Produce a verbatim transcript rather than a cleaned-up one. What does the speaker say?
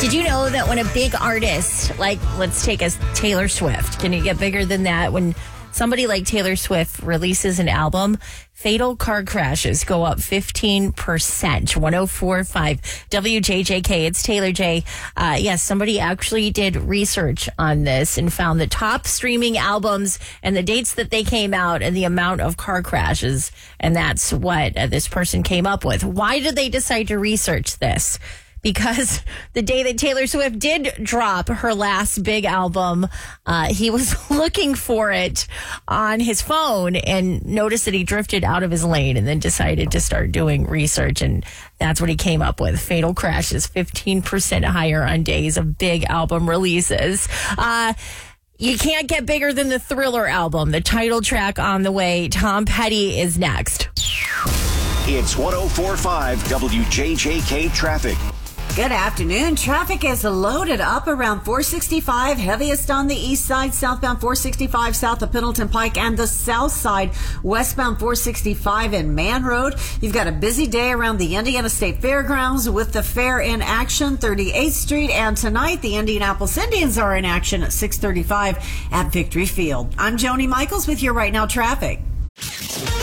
Did you know that when a big artist, like let's take a Taylor Swift, can you get bigger than that? When somebody like Taylor Swift releases an album, fatal car crashes go up fifteen percent. one oh four point five W J J K. It's Taylor J. Uh, yes, somebody actually did research on this and found the top streaming albums and the dates that they came out and the amount of car crashes. And that's what uh, this person came up with. Why did they decide to research this? Because the day that Taylor Swift did drop her last big album, uh, he was looking for it on his phone and noticed that he drifted out of his lane and then decided to start doing research. And that's what he came up with. Fatal crashes, fifteen percent higher on days of big album releases. Uh, you can't get bigger than the Thriller album. The title track on the way. Tom Petty is next. It's one oh four point five W J J K traffic. Good afternoon. Traffic is loaded up around four sixty-five, heaviest on the east side, southbound four sixty-five south of Pendleton Pike, and the south side, westbound four sixty-five in Man Road. You've got a busy day around the Indiana State Fairgrounds with the fair in action, thirty-eighth Street, and tonight the Indianapolis Indians are in action at six thirty-five at Victory Field. I'm Joni Michaels with your Right Now traffic.